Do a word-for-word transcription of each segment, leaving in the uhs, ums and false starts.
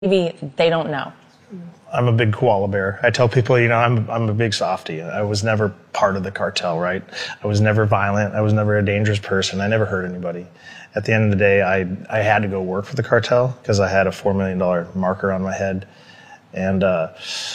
maybe they don't know? I'm a big koala bear. I tell people, you know, I'm I'm a big softie. I was never part of the cartel, right? I was never violent. I was never a dangerous person. I never hurt anybody. At the end of the day, I I had to go work for the cartel because I had a four million dollars marker on my head. And uh,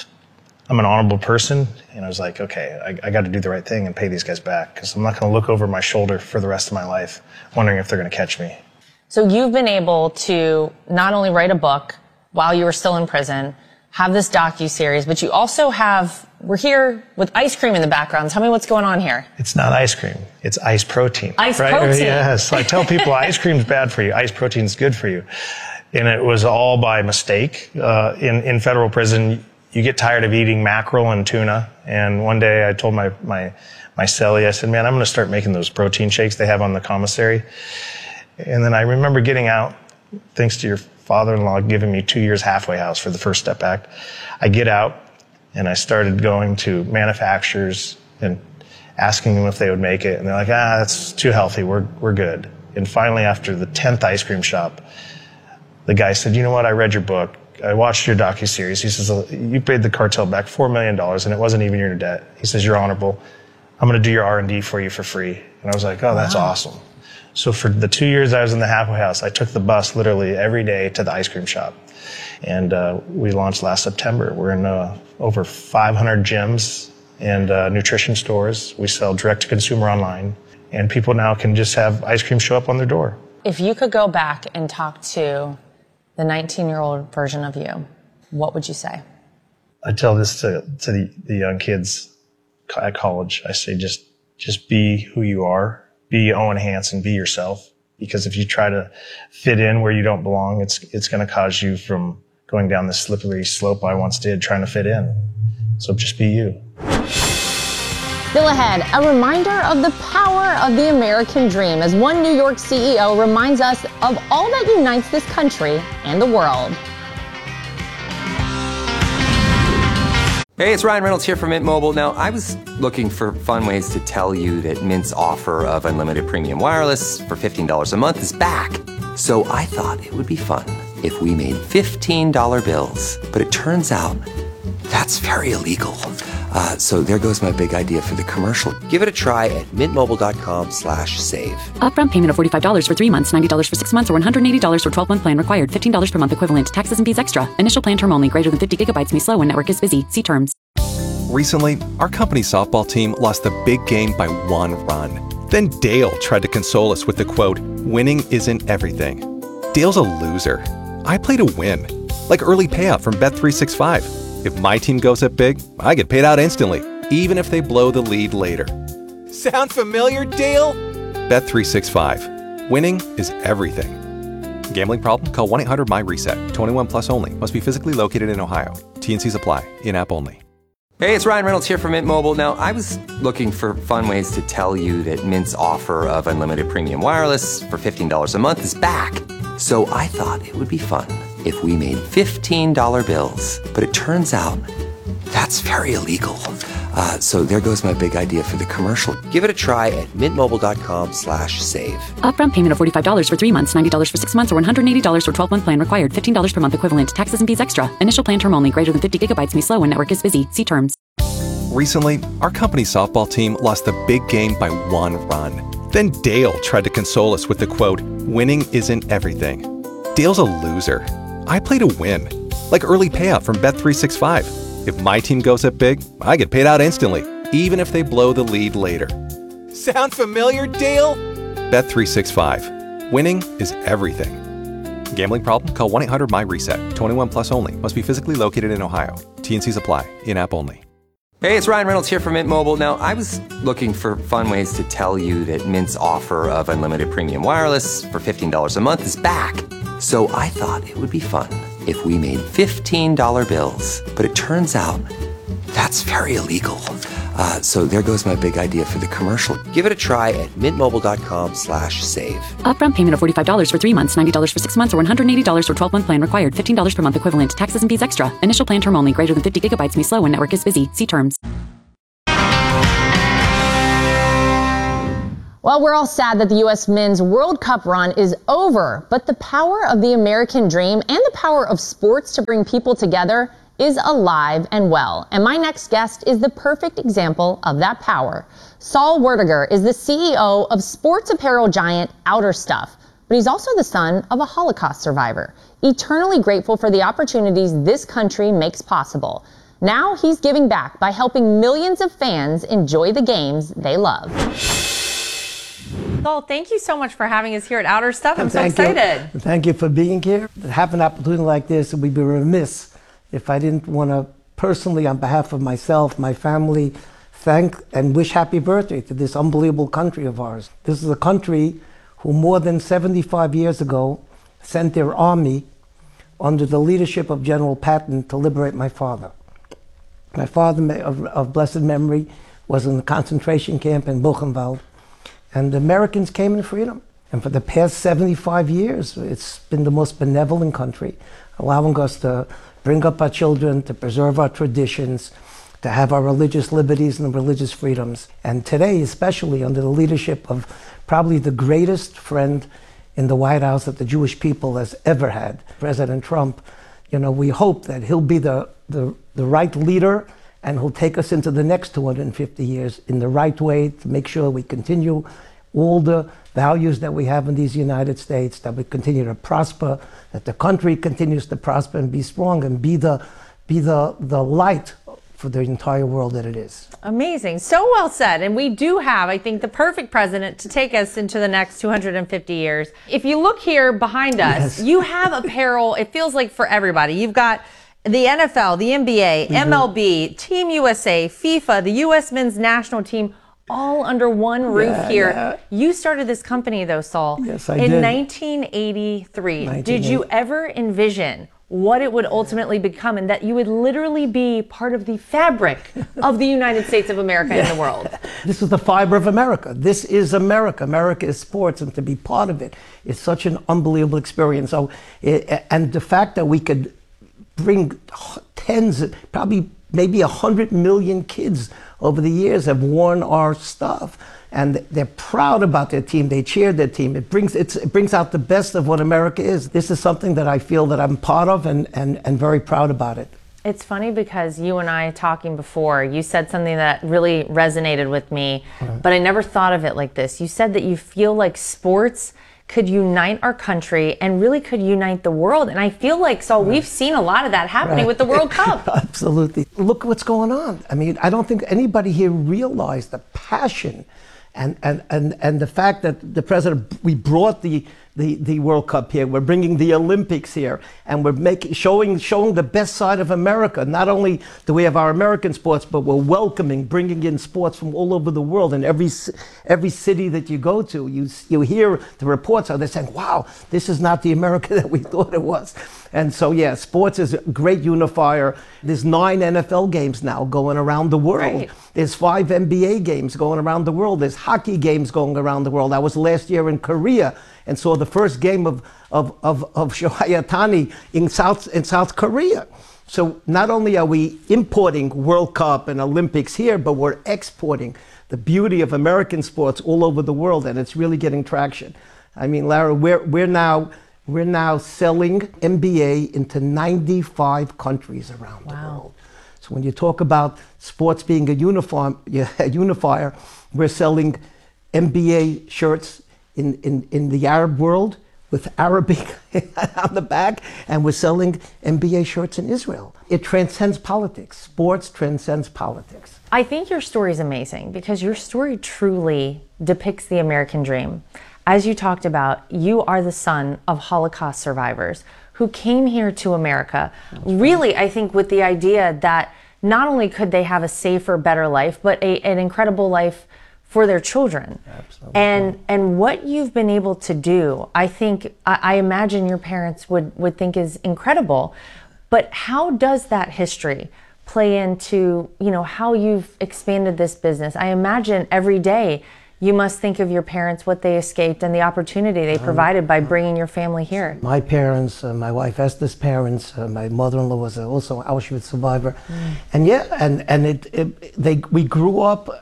I'm an honorable person. And I was like, okay, I, I got to do the right thing and pay these guys back because I'm not going to look over my shoulder for the rest of my life wondering if they're going to catch me. So you've been able to not only write a book while you were still in prison, have this docu-series, but you also have, we're here with ice cream in the background. Tell me what's going on here. It's not ice cream. It's ice protein. Ice right? protein. Yes. I tell people ice cream's bad for you. Ice protein's good for you. And it was all by mistake. Uh, in, in federal prison, you get tired of eating mackerel and tuna. And one day I told my, my, my cellie, I said, man, I'm going to start making those protein shakes they have on the commissary. And then I remember getting out, thanks to your father-in-law giving me two years halfway house for the First Step Act. I get out and I started going to manufacturers and asking them if they would make it. And they're like, ah, that's too healthy. We're, we're good. And finally, after the tenth ice cream shop, the guy said, you know what? I read your book. I watched your docuseries. He says, you paid the cartel back four million dollars and it wasn't even your debt. He says, you're honorable. I'm going to do your R and D for you for free. And I was like, oh, that's wow. awesome. So for the two years I was in the halfway house, I took the bus literally every day to the ice cream shop. And uh, we launched last September. We're in uh, over five hundred gyms and uh, nutrition stores. We sell direct-to-consumer online. And people now can just have ice cream show up on their door. If you could go back and talk to the nineteen-year-old version of you, what would you say? I tell this to, to the, the young kids at college. I say just, just be who you are. Be Owen Hansen, be yourself. Because if you try to fit in where you don't belong, it's it's going to cause you from going down the slippery slope I once did trying to fit in. So just be you. Still ahead, a reminder of the power of the American dream as one New York C E O reminds us of all that unites this country and the world. Hey, it's Ryan Reynolds here from Mint Mobile. Now, I was looking for fun ways to tell you that Mint's offer of unlimited premium wireless for fifteen dollars a month is back. So I thought it would be fun if we made fifteen dollar bills. But it turns out that's very illegal. Uh, so there goes my big idea for the commercial. Give it a try at mintmobile.com slash save. Upfront payment of forty-five dollars for three months, ninety dollars for six months, or one hundred eighty dollars for twelve-month plan required. fifteen dollars per month equivalent. Taxes and fees extra. Initial plan term only. Greater than fifty gigabytes may slow when network is busy. See terms. Recently, our company softball team lost the big game by one run. Then Dale tried to console us with the quote, winning isn't everything. Dale's a loser. I play to win. Like early payout from Bet three sixty-five. If my team goes up big, I get paid out instantly, even if they blow the lead later. Sound familiar, Dale? Bet three sixty-five. Winning is everything. Gambling problem? Call one eight hundred M Y reset. twenty-one plus only. Must be physically located in Ohio. T and Cs apply. In-app only. Hey, it's Ryan Reynolds here from Mint Mobile. Now, I was looking for fun ways to tell you that Mint's offer of unlimited premium wireless for fifteen dollars a month is back. So I thought it would be fun if we made fifteen dollar bills. But it turns out that's very illegal. Uh, so there goes my big idea for the commercial. Give it a try at mintmobile.com slash save. Upfront payment of forty-five dollars for three months, ninety dollars for six months, or one hundred eighty dollars for twelve-month plan required. fifteen dollars per month equivalent. Taxes and fees extra. Initial plan term only. Greater than fifty gigabytes may slow when network is busy. See terms. Recently, our company softball team lost the big game by one run. Then Dale tried to console us with the quote, winning isn't everything. Dale's a loser. I play to win. Like early payout from Bet three sixty-five. If my team goes up big, I get paid out instantly, even if they blow the lead later. Sound familiar, Dale? Bet three sixty-five. Winning is everything. Gambling problem? Call one eight hundred M Y reset. twenty-one plus only. Must be physically located in Ohio. T and Cs apply. In-app only. Hey, it's Ryan Reynolds here from Mint Mobile. Now, I was looking for fun ways to tell you that Mint's offer of unlimited premium wireless for fifteen dollars a month is back. So I thought it would be fun if we made fifteen dollar bills. But it turns out that's very illegal. Uh, so there goes my big idea for the commercial. Give it a try at mintmobile.com slash save. Upfront payment of forty-five dollars for three months, ninety dollars for six months, or one hundred eighty dollars for twelve-month plan required. fifteen dollars per month equivalent. Taxes and fees extra. Initial plan term only. Greater than fifty gigabytes may slow when network is busy. See terms. Well, we're all sad that the U S Men's World Cup run is over, but the power of the American dream and the power of sports to bring people together is alive and well. And my next guest is the perfect example of that power. Saul Werdiger is the C E O of sports apparel giant Outer Stuff, but he's also the son of a Holocaust survivor, eternally grateful for the opportunities this country makes possible. Now he's giving back by helping millions of fans enjoy the games they love. Saul, thank you so much for having us here at Outer Stuff. I'm so excited. You. Thank you for being here. To have an opportunity like this, we'd be remiss if I didn't want to personally, on behalf of myself, my family, thank and wish happy birthday to this unbelievable country of ours. This is a country who more than seventy-five years ago sent their army under the leadership of General Patton to liberate my father. My father, of, of blessed memory, was in the concentration camp in Buchenwald. And the Americans came in freedom. And for the past seventy-five years, it's been the most benevolent country, allowing us to bring up our children, to preserve our traditions, to have our religious liberties and religious freedoms. And today, especially under the leadership of probably the greatest friend in the White House that the Jewish people has ever had, President Trump, you know, we hope that he'll be the, the, the right leader and he'll take us into the next two hundred fifty years in the right way to make sure we continue all the values that we have in these United States, that we continue to prosper, that the country continues to prosper and be strong and be the, be the, the light for the entire world that it is. Amazing. So well said. And we do have, I think, the perfect president to take us into the next two hundred fifty years. If you look here behind us, yes. You have apparel, it feels like for everybody. You've got the N F L, the N B A, mm-hmm. M L B, Team U S A, FIFA, the U S men's national team, all under one roof yeah, here. Yeah. You started this company though, Saul. Yes, I in did. nineteen eighty-three. Did you ever envision what it would ultimately become and that you would literally be part of the fabric of the United States of America yeah. and the world? This is the fiber of America. This is America. America is sports, and to be part of it is such an unbelievable experience. So, it, and the fact that we could bring tens, probably maybe a hundred million kids over the years have worn our stuff, and they're proud about their team. They cheer their team. It brings it's, it brings out the best of what America is. This is something that I feel that I'm part of, and and and very proud about it. It's funny because you and I talking before, you said something that really resonated with me, right. But I never thought of it like this. You said that you feel like sports could unite our country and really could unite the world. And I feel like, so right. We've seen a lot of that happening right. with the World Cup. Absolutely. Look what's going on. I mean, I don't think anybody here realized the passion and, and, and, and the fact that the president, we brought the, the, the World Cup here, we're bringing the Olympics here, and we're making, showing, showing the best side of America. Not only do we have our American sports, but we're welcoming, bringing in sports from all over the world. And every, every city that you go to, you, you hear the reports how they're saying, wow, this is not the America that we thought it was. And so, yeah, sports is a great unifier. There's nine N F L games now going around the world. Right. There's five N B A games going around the world. There's hockey games going around the world. I was last year in Korea and saw the first game of, of, of, of Shohei Ohtani in South, in South Korea. So not only are we importing World Cup and Olympics here, but we're exporting the beauty of American sports all over the world, and it's really getting traction. I mean, Lara, we're, we're now... We're now selling N B A into ninety-five countries around wow. the world. So when you talk about sports being a, uniform, a unifier, we're selling N B A shirts in, in, in the Arab world with Arabic on the back, and we're selling N B A shirts in Israel. It transcends politics. Sports transcends politics. I think your story is amazing because your story truly depicts the American dream. As you talked about, you are the son of Holocaust survivors who came here to America, really, I think, with the idea that not only could they have a safer, better life, but a, an incredible life for their children. Absolutely. And and what you've been able to do, I think, I, I imagine your parents would, would think is incredible. But how does that history play into, you know, how you've expanded this business? I imagine every day you must think of your parents, what they escaped, and the opportunity they provided by bringing your family here. My parents, uh, my wife Esther's parents, uh, my mother-in-law was uh, also an Auschwitz survivor, mm. and yeah, and and it, it they we grew up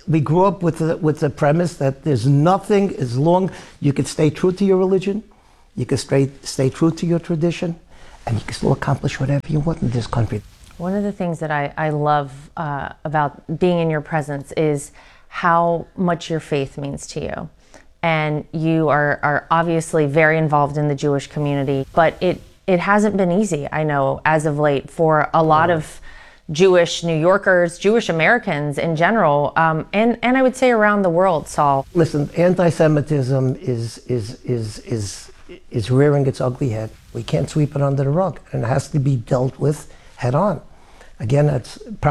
we grew up with the, with the premise that there's nothing, as long you can stay true to your religion, you can stay, stay true to your tradition, and you can still accomplish whatever you want in this country. One of the things that I, I love uh, about being in your presence is how much your faith means to you. And you are, are obviously very involved in the Jewish community, but it, it hasn't been easy, I know, as of late, for a lot of Jewish New Yorkers, Jewish Americans in general, um, and, and I would say around the world, Saul. Listen, anti-Semitism is, is, is, is, is rearing its ugly head. We can't sweep it under the rug, and it has to be dealt with head on. Again, that's probably